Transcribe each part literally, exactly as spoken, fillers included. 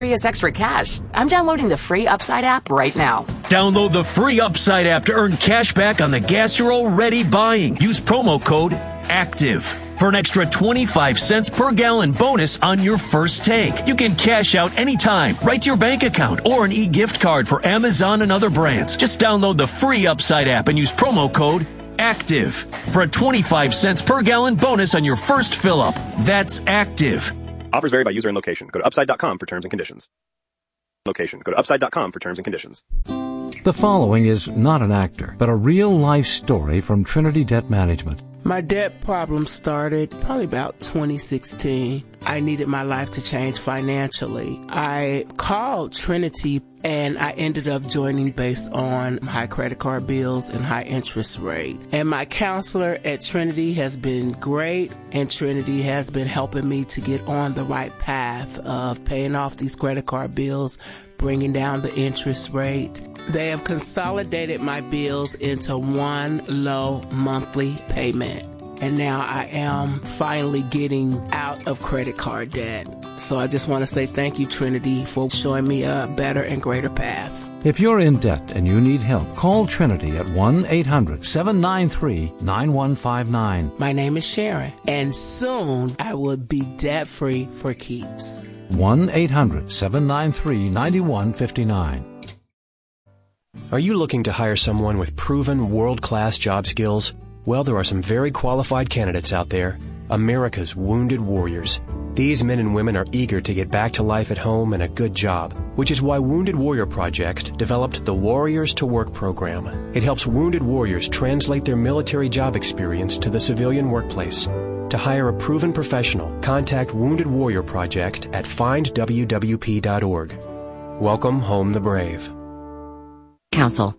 Serious extra cash. I'm downloading the free Upside app right now. Download the free Upside app to earn cash back on the gas you're already buying. Use promo code ACTIVE for an extra twenty-five cents per gallon bonus on your first tank. You can cash out anytime, right to your bank account, or an e-gift card for Amazon and other brands. Just download the free Upside app and use promo code ACTIVE for a twenty-five cents per gallon bonus on your first fill-up. That's ACTIVE. Offers vary by user and location. Go to upside dot com for terms and conditions. Location. Go to upside dot com for terms and conditions. The following is not an actor, but a real-life story from Trinity Debt Management. My debt problem started probably about twenty sixteen. I needed my life to change financially. I called Trinity and I ended up joining based on high credit card bills and high interest rate. And my counselor at Trinity has been great, and Trinity has been helping me to get on the right path of paying off these credit card bills, bringing down the interest rate. They have consolidated my bills into one low monthly payment. And now I am finally getting out of credit card debt. So I just want to say thank you, Trinity, for showing me a better and greater path. If you're in debt and you need help, call Trinity at one eight hundred seven nine three nine one five nine. My name is Sharon, and soon I will be debt-free for keeps. one eight hundred seven nine three nine one five nine. Are you looking to hire someone with proven world-class job skills? Well, there are some very qualified candidates out there. America's wounded warriors. These men and women are eager to get back to life at home and a good job, which is why Wounded Warrior Project developed the Warriors to Work program. It helps wounded warriors translate their military job experience to the civilian workplace. To hire a proven professional, contact Wounded Warrior Project at find w w p dot org. Welcome home the brave. Council.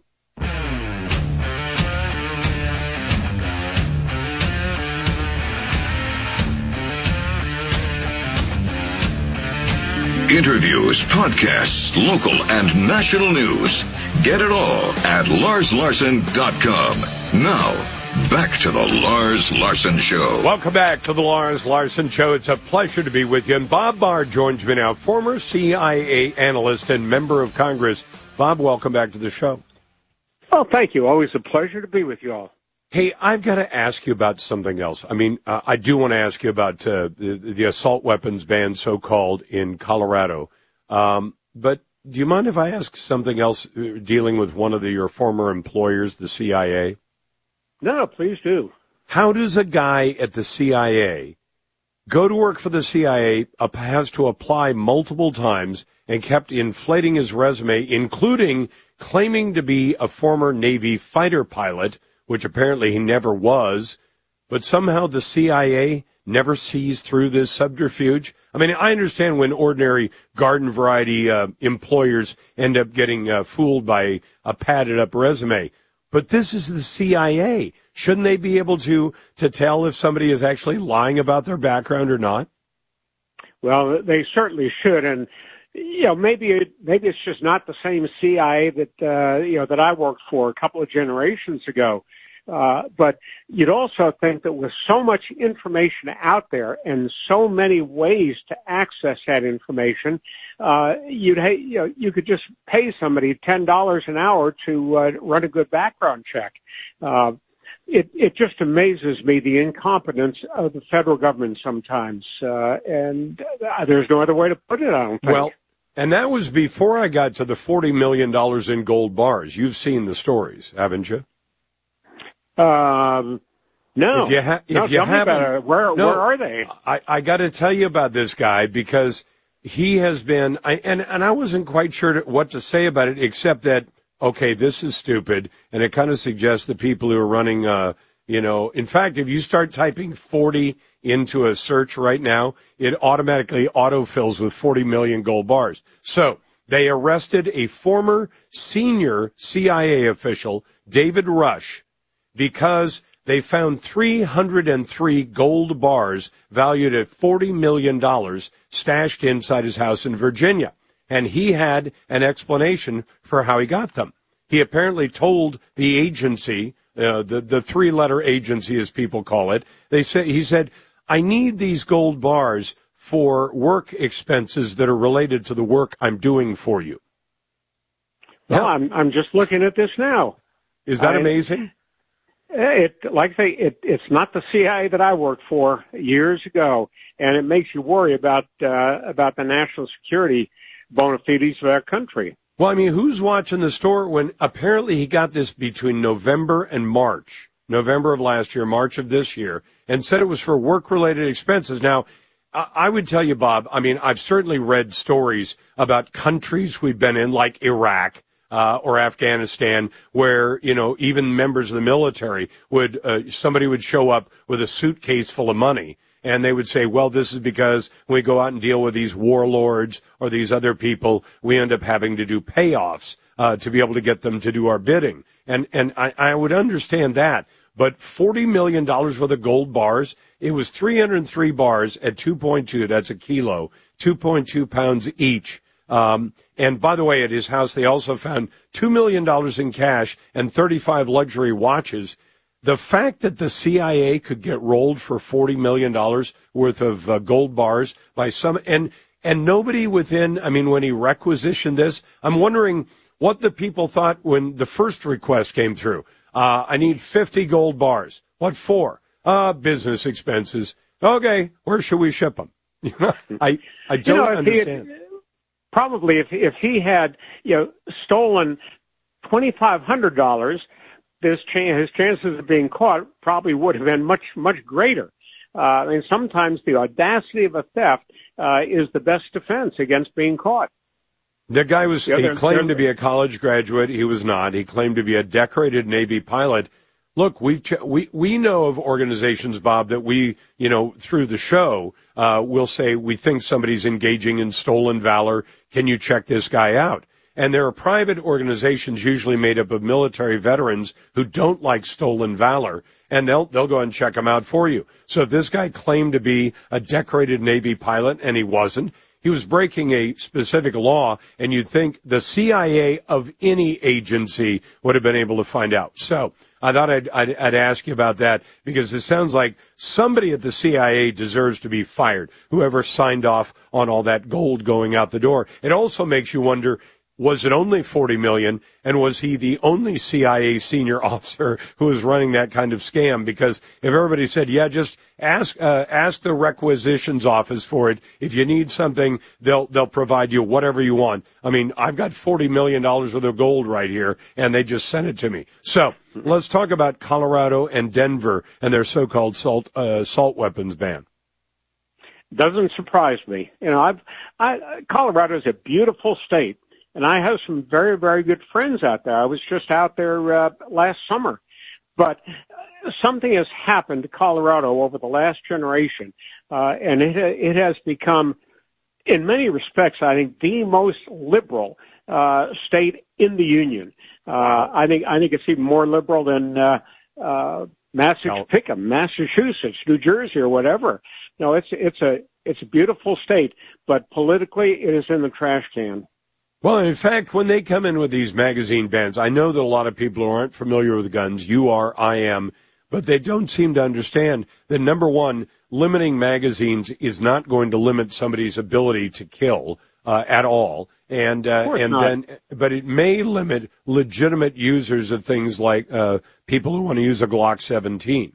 Interviews, podcasts, local and national news. Get it all at lars larson dot com. Now, back to the Lars Larson Show. Welcome back to the Lars Larson Show. It's a pleasure to be with you. And Bob Barr joins me now, former C I A analyst and member of Congress. Bob, welcome back to the show. Oh, thank you. Always a pleasure to be with you all. Hey, I've got to ask you about something else. I mean, uh, I do want to ask you about uh, the, the assault weapons ban, so-called, in Colorado. Um, but do you mind if I ask something else uh, dealing with one of the, your former employers, the C I A? No, please do. How does a guy at the C I A go to work for the C I A, uh, has to apply multiple times, and kept inflating his resume, including claiming to be a former Navy fighter pilot, which apparently he never was, but somehow the C I A never sees through this subterfuge? I mean, I understand when ordinary garden variety uh, employers end up getting uh, fooled by a padded-up resume, but this is the C I A. Shouldn't they be able to, to tell if somebody is actually lying about their background or not? Well, they certainly should, and you know, maybe it, maybe it's just not the same C I A that uh, you know that I worked for a couple of generations ago. Uh, but you'd also think that with so much information out there and so many ways to access that information, uh, you'd ha- you know you could just pay somebody ten dollars an hour to uh, run a good background check. Uh, It, it just amazes me, the incompetence of the federal government sometimes, uh, and uh, there's no other way to put it, I don't think. Well, and that was before I got to the forty million dollars in gold bars. You've seen the stories, haven't you? Um, no. If you, ha- if no, you tell me haven't, about it. Where, no, where are they? I, I got to tell you about this guy because he has been, I, and, and I wasn't quite sure to, what to say about it, except that, okay, this is stupid, and it kind of suggests the people who are running, uh, you know, in fact, if you start typing forty into a search right now, it automatically autofills with forty million gold bars. So they arrested a former senior C I A official, David Rush, because they found three hundred three gold bars valued at forty million dollars stashed inside his house in Virginia. And he had an explanation for how he got them. He apparently told the agency, uh, the, the three-letter agency as people call it, they say, he said, I need these gold bars for work expenses that are related to the work I'm doing for you. Well, I'm I'm just looking at this now. Is that I, amazing? It, like I say, it, it's not the C I A that I worked for years ago, and it makes you worry about uh, about the national security bona fides of our country. Well, I mean, who's watching the store when apparently he got this between November and March, November of last year, March of this year, and said it was for work-related expenses. Now, I would tell you, Bob, I mean, I've certainly read stories about countries we've been in, like Iraq, Uh, or Afghanistan, where, you know, even members of the military would, uh, somebody would show up with a suitcase full of money, and they would say, well, this is because when we go out and deal with these warlords or these other people, we end up having to do payoffs uh, to be able to get them to do our bidding. And and I, I would understand that. But forty million dollars worth of gold bars, it was three hundred three bars at two point two, that's a kilo, two point two pounds each. Um, and by the way, at his house, they also found two million dollars in cash and thirty-five luxury watches. The fact that the C I A could get rolled for forty million dollars worth of uh, gold bars by some, and, and nobody within, I mean, when he requisitioned this, I'm wondering what the people thought when the first request came through. Uh, I need fifty gold bars. What for? Uh, business expenses. Okay, where should we ship them? I, I don't you know, understand. He had, Probably if if he had, you know, stolen twenty-five hundred dollars, this ch- his chances of being caught probably would have been much much greater. Uh, I mean, sometimes the audacity of a theft uh, is the best defense against being caught. The guy was, yeah, he they're, claimed they're, to be a college graduate. He was not. He claimed to be a decorated Navy pilot. Look, we've ch- we we know of organizations, Bob, that we, you know, through the show, uh, will say we think somebody's engaging in stolen valor. Can you check this guy out? And there are private organizations usually made up of military veterans who don't like stolen valor, and they'll they'll go and check him out for you. So if this guy claimed to be a decorated Navy pilot and he wasn't, he was breaking a specific law, and you'd think the C I A of any agency would have been able to find out. So I thought I'd, I'd, I'd ask you about that, because it sounds like somebody at the C I A deserves to be fired, whoever signed off on all that gold going out the door. It also makes you wonder, was it only forty million dollars, and was he the only C I A senior officer who was running that kind of scam? Because if everybody said, yeah, just ask uh, ask the requisitions office for it. If you need something, they'll they'll provide you whatever you want. I mean, I've got forty million dollars worth of gold right here, and they just sent it to me. So let's talk about Colorado and Denver and their so-called salt, uh, assault weapons ban. Doesn't surprise me. You know, I've I, Colorado is a beautiful state. And I have some very, very good friends out there. I was just out there uh, last summer. But something has happened to Colorado over the last generation, uh, and it, it has become, in many respects, I think, the most liberal uh, state in the union. Uh, I think I think it's even more liberal than uh, uh, Massachusetts, pick 'em, Massachusetts, New Jersey, or whatever. No, it's it's a it's a beautiful state, but politically, it is in the trash can. Well, in fact, when they come in with these magazine bans, I know that a lot of people who aren't familiar with guns, you are, I am, but they don't seem to understand that, number one, limiting magazines is not going to limit somebody's ability to kill uh, at all. And uh, and not. then, but it may limit legitimate users of things like uh, people who want to use a Glock seventeen.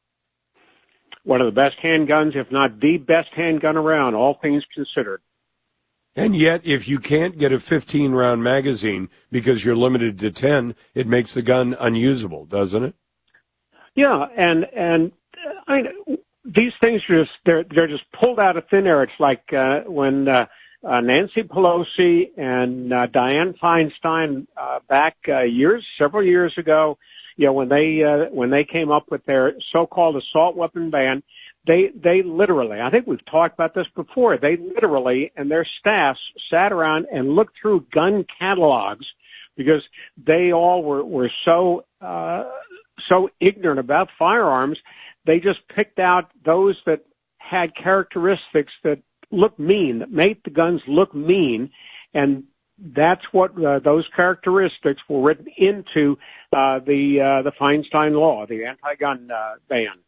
One of the best handguns, if not the best handgun around, all things considered. And yet, if you can't get a fifteen-round magazine because you're limited to ten, it makes the gun unusable, doesn't it? Yeah, and and I mean, these things are just they're they're just pulled out of thin air. It's like uh, when uh, uh, Nancy Pelosi and uh, Dianne Feinstein uh, back uh, years, several years ago, you know, when they uh, when they came up with their so-called assault weapon ban. They, they literally, I think we've talked about this before, they literally and their staffs sat around and looked through gun catalogs because they all were, were so, uh, so ignorant about firearms. They just picked out those that had characteristics that looked mean, that made the guns look mean. And that's what, uh, those characteristics were written into, uh, the, uh, the Feinstein law, the anti-gun, uh, ban.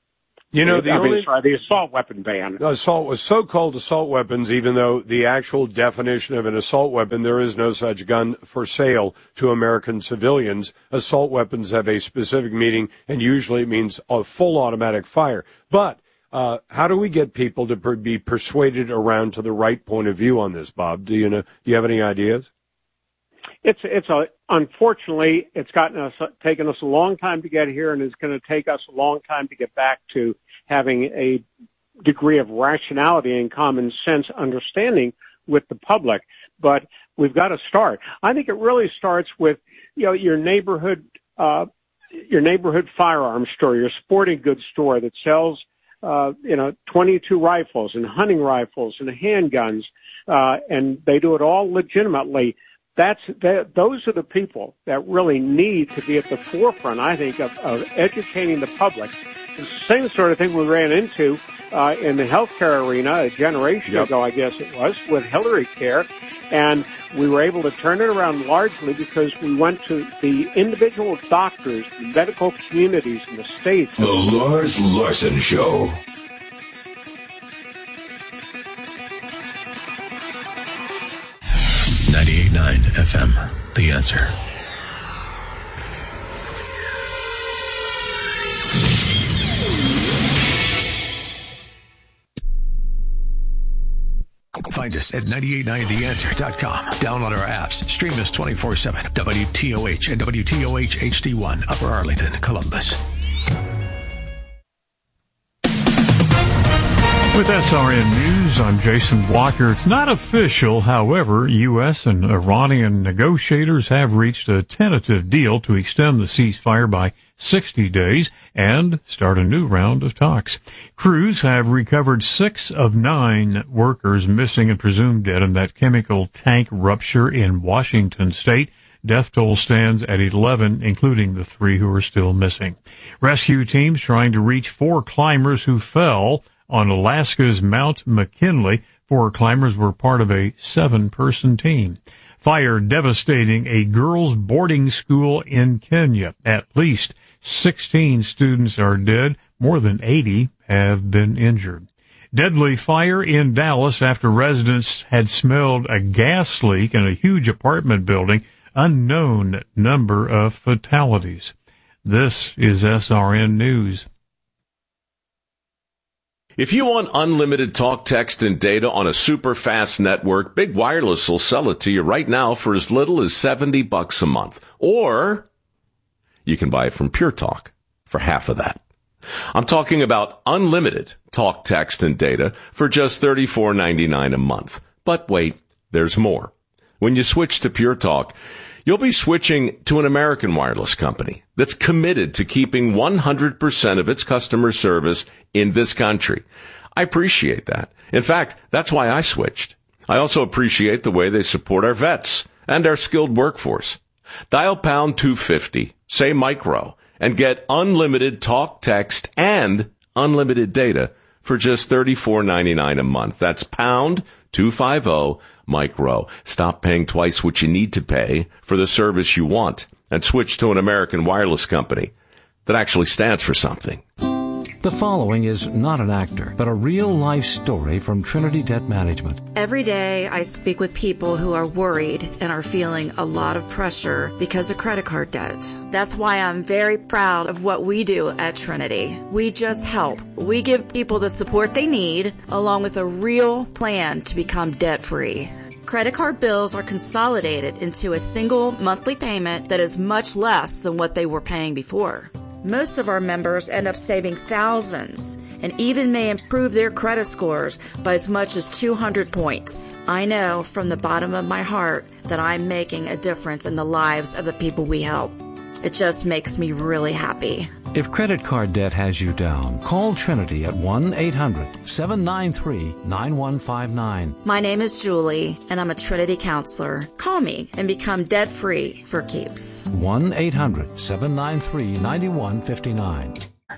You know, the I only mean, sorry, the assault weapon ban. Assault was so-called assault weapons, even though the actual definition of an assault weapon, there is no such gun for sale to American civilians. Assault weapons have a specific meaning, and usually it means a full automatic fire. But uh, how do we get people to per- be persuaded around to the right point of view on this, Bob? Do you know? Do you have any ideas? It's it's a unfortunately it's gotten us taken us a long time to get here, and it's going to take us a long time to get back to having a degree of rationality and common sense understanding with the public. But we've got to start. I think it really starts with you know your neighborhood uh, your neighborhood firearms store, your sporting goods store that sells uh, you know twenty-two rifles and hunting rifles and handguns, uh, and they do it all legitimately. That's that, those are the people that really need to be at the forefront, I think, of, of educating the public. It's the same sort of thing we ran into uh, in the healthcare arena a generation yep. ago, I guess it was, with Hillary Care, and we were able to turn it around largely because we went to the individual doctors, the medical communities in the states. The Lars Larson Show. ninety-eight point nine F M, The Answer. Find us at nine eight nine the answer dot com. Download our apps. Stream us twenty-four seven. W T O H and W T O H H D one, Upper Arlington, Columbus. With S R N News, I'm Jason Blocker. It's not official, however, U S and Iranian negotiators have reached a tentative deal to extend the ceasefire by sixty days and start a new round of talks. Crews have recovered six of nine workers missing and presumed dead in that chemical tank rupture in Washington state. Death toll stands at eleven, including the three who are still missing. Rescue teams trying to reach four climbers who fell on Alaska's Mount McKinley. Four climbers were part of a seven-person team. Fire devastating a girls' boarding school in Kenya. At least sixteen students are dead. More than eighty have been injured. Deadly fire in Dallas after residents had smelled a gas leak in a huge apartment building. Unknown number of fatalities. This is S R N News. If you want unlimited talk, text, and data on a super fast network, Big Wireless will sell it to you right now for as little as seventy bucks a month. Or you can buy it from Pure Talk for half of that. I'm talking about unlimited talk, text, and data for just thirty-four ninety-nine a month. But wait, there's more. When you switch to Pure Talk, you'll be switching to an American wireless company that's committed to keeping one hundred percent of its customer service in this country. I appreciate that. In fact, that's why I switched. I also appreciate the way they support our vets and our skilled workforce. Dial pound two fifty, say micro, and get unlimited talk, text, and unlimited data for just thirty-four ninety-nine a month. That's pound two fifty micro. Stop paying twice what you need to pay for the service you want and switch to an American wireless company that actually stands for something. The following is not an actor, but a real-life story from Trinity Debt Management. Every day I speak with people who are worried and are feeling a lot of pressure because of credit card debt. That's why I'm very proud of what we do at Trinity. We just help. We give people the support they need, along with a real plan to become debt-free. Credit card bills are consolidated into a single monthly payment that is much less than what they were paying before. Most of our members end up saving thousands and even may improve their credit scores by as much as two hundred points. I know from the bottom of my heart that I'm making a difference in the lives of the people we help. It just makes me really happy. If credit card debt has you down, call Trinity at one eight hundred seven nine three nine one five nine. My name is Julie, and I'm a Trinity counselor. Call me and become debt-free for keeps. one eight hundred seven nine three nine one five nine.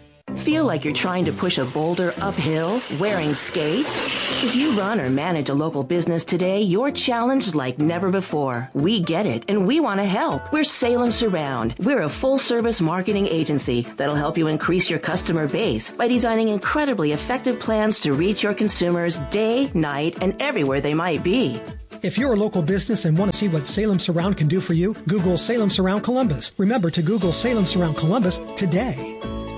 Feel like you're trying to push a boulder uphill wearing skates? If you run or manage a local business today, you're challenged like never before. We get it, and we want to help. We're Salem Surround. We're a full-service marketing agency that'll help you increase your customer base by designing incredibly effective plans to reach your consumers day, night, and everywhere they might be. If you're a local business and want to see what Salem Surround can do for you, Google Salem Surround Columbus. Remember to Google Salem Surround Columbus today.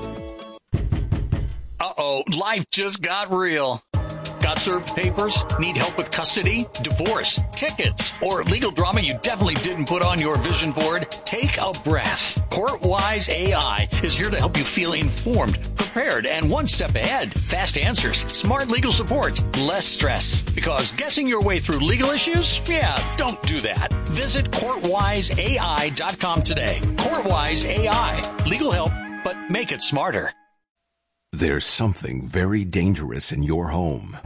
Uh-oh, life just got real. Got served papers? Need help with custody, divorce, tickets, or legal drama you definitely didn't put on your vision board? Take a breath. CourtWise A I is here to help you feel informed, prepared, and one step ahead. Fast answers, smart legal support, less stress. Because guessing your way through legal issues? Yeah, don't do that. Visit court wise A I dot com today. CourtWise A I. Legal help, but make it smarter. There's something very dangerous in your home.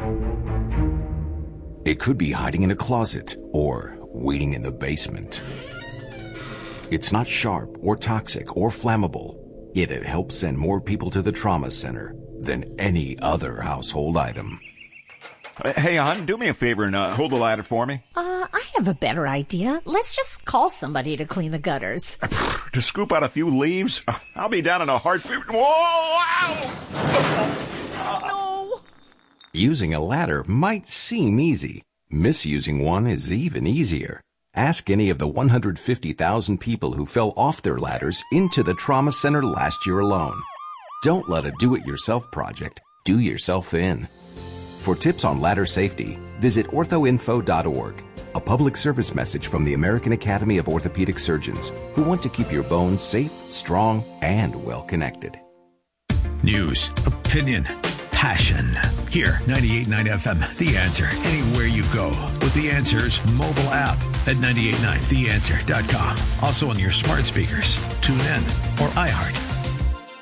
It could be hiding in a closet or waiting in the basement. It's not sharp or toxic or flammable, yet it helps send more people to the trauma center than any other household item. Hey, hon, do me a favor and uh, hold the ladder for me. Uh, I have a better idea. Let's just call somebody to clean the gutters. To scoop out a few leaves? I'll be down in a heartbeat. Whoa! Ow! No! Using a ladder might seem easy. Misusing one is even easier. Ask any of the one hundred fifty thousand people who fell off their ladders into the trauma center last year alone. Don't let a do-it-yourself project do yourself in. For tips on ladder safety, visit ortho info dot org, a public service message from the American Academy of Orthopedic Surgeons, who want to keep your bones safe, strong, and well-connected. News, opinion, passion. Here, ninety-eight point nine F M, The Answer, anywhere you go. With The Answer's mobile app at nine eight nine the answer dot com. Also on your smart speakers, TuneIn, or iHeart.